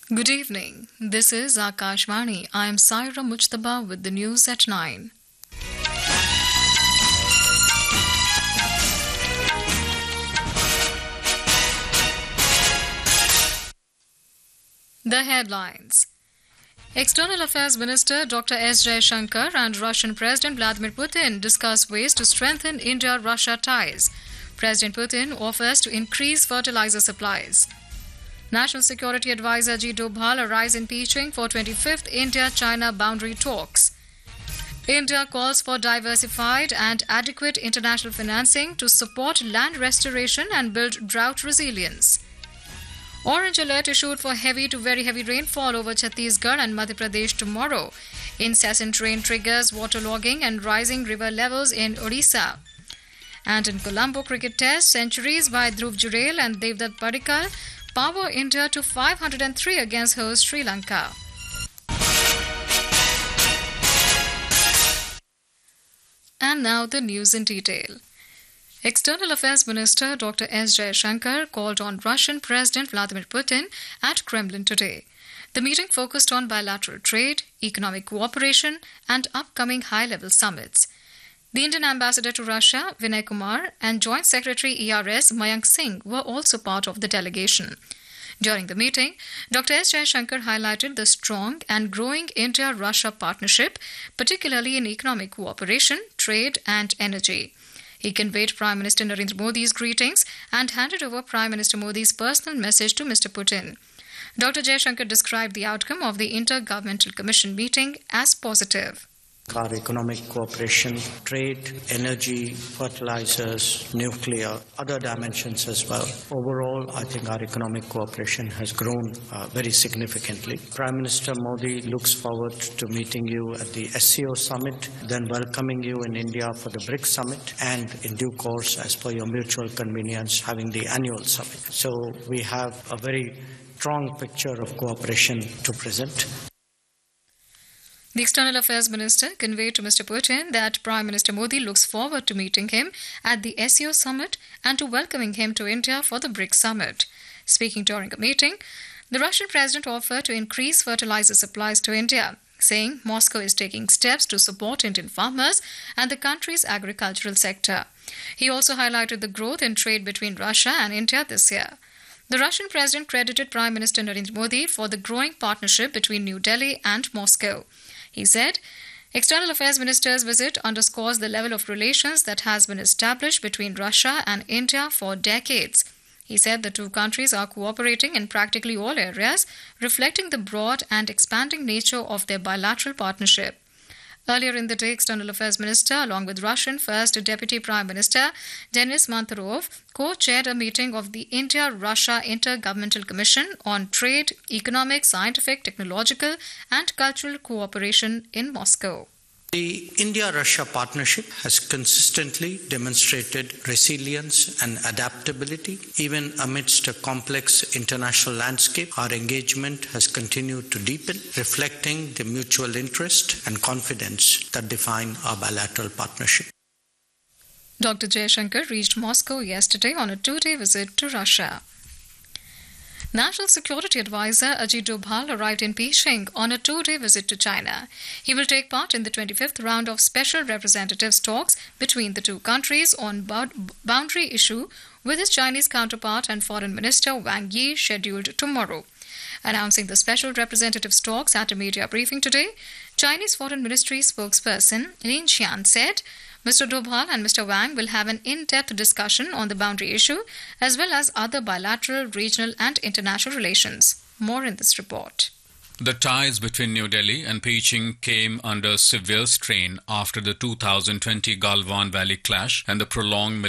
Good evening. This is Akashvani. I am Saira Mujtaba with the news at 9. The headlines. External Affairs Minister Dr. S. Jaishankar and Russian President Vladimir Putin discuss ways to strengthen India-Russia ties. President Putin offers to increase fertilizer supplies. National Security Advisor Ajit Doval arrives in Beijing for 25th India-China boundary talks. India calls for diversified and adequate international financing to support land restoration and build drought resilience. Orange alert issued for heavy to very heavy rainfall over Chhattisgarh and Madhya Pradesh tomorrow. Incessant rain triggers waterlogging and rising river levels in Odisha. And in Colombo cricket test, centuries by Dhruv Jurel and Devdutt Padikkal power India to 503 against host Sri Lanka. And now the news in detail. External Affairs Minister Dr. S. Jaishankar called on Russian President Vladimir Putin at Kremlin today. The meeting focused on bilateral trade, economic cooperation, and upcoming high-level summits. The Indian ambassador to Russia, Vinay Kumar, and Joint Secretary ERS Mayank Singh were also part of the delegation. During the meeting, Dr. S. Jaishankar highlighted the strong and growing India-Russia partnership, particularly in economic cooperation, trade, and energy. He conveyed Prime Minister Narendra Modi's greetings and handed over Prime Minister Modi's personal message to Mr. Putin. Dr. Jaishankar described the outcome of the Intergovernmental Commission meeting as positive. Our economic cooperation, trade, energy, fertilizers, nuclear, other dimensions as well. Overall, I think our economic cooperation has grown very significantly. Prime Minister Modi looks forward to meeting you at the SCO summit, then welcoming you in India for the BRICS summit, and in due course, as per your mutual convenience, having the annual summit. So we have a very strong picture of cooperation to present. The External Affairs Minister conveyed to Mr. Putin that Prime Minister Modi looks forward to meeting him at the SCO summit and to welcoming him to India for the BRICS summit. Speaking during a meeting, the Russian president offered to increase fertilizer supplies to India, saying Moscow is taking steps to support Indian farmers and the country's agricultural sector. He also highlighted the growth in trade between Russia and India this year. The Russian president credited Prime Minister Narendra Modi for the growing partnership between New Delhi and Moscow. He said, External Affairs Minister's visit underscores the level of relations that has been established between Russia and India for decades. He said the two countries are cooperating in practically all areas, reflecting the broad and expanding nature of their bilateral partnership. Earlier in the day, External Affairs Minister, along with Russian First Deputy Prime Minister Denis Manturov, co-chaired a meeting of the India-Russia Intergovernmental Commission on Trade, Economic, Scientific, Technological and Cultural Cooperation in Moscow. The India-Russia partnership has consistently demonstrated resilience and adaptability. Even amidst a complex international landscape, our engagement has continued to deepen, reflecting the mutual interest and confidence that define our bilateral partnership. Dr. Jaishankar reached Moscow yesterday on a two-day visit to Russia. National Security Advisor Ajit Doval arrived in Beijing on a two-day visit to China. He will take part in the 25th round of special representatives talks between the two countries on boundary issue with his Chinese counterpart and Foreign Minister Wang Yi scheduled tomorrow. Announcing the special representatives talks at a media briefing today, Chinese Foreign Ministry spokesperson Lin Xian said Mr. Doval and Mr. Wang will have an in-depth discussion on the boundary issue as well as other bilateral, regional and international relations. More in this report. The ties between New Delhi and Beijing came under severe strain after the 2020 Galwan Valley clash and the prolonged